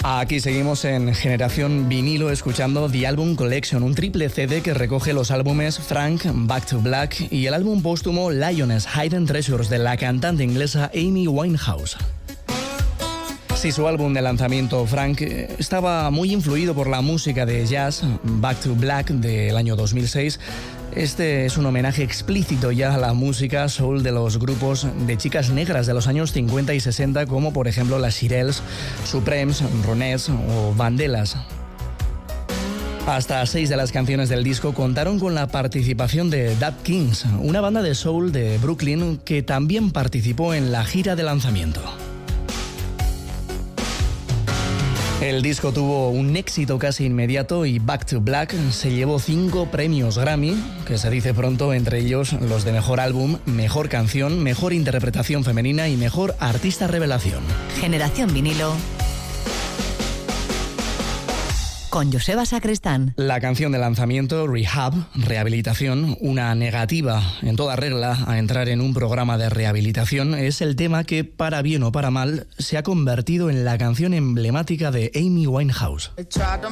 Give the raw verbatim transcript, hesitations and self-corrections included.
Aquí seguimos en Generación Vinilo escuchando The Album Collection, un triple C D que recoge los álbumes Frank, Back to Black y el álbum póstumo Lioness Hidden Treasures de la cantante inglesa Amy Winehouse. Sí, su álbum de lanzamiento, Frank, estaba muy influido por la música de jazz. Back to Black del año dos mil seis. Este es un homenaje explícito ya a la música soul de los grupos de chicas negras de los años cincuenta y sesenta, como por ejemplo las Shirelles, Supremes, Ronettes o Vandellas. Hasta seis de las canciones del disco contaron con la participación de Dap Kings, una banda de soul de Brooklyn que también participó en la gira de lanzamiento. El disco tuvo un éxito casi inmediato y Back to Black se llevó cinco premios Grammy, que se dice pronto, entre ellos los de Mejor Álbum, Mejor Canción, Mejor Interpretación Femenina y Mejor Artista Revelación. Generación Vinilo con Joseba Sacristán. La canción de lanzamiento, Rehab, Rehabilitación, una negativa en toda regla a entrar en un programa de rehabilitación, es el tema que, para bien o para mal, se ha convertido en la canción emblemática de Amy Winehouse.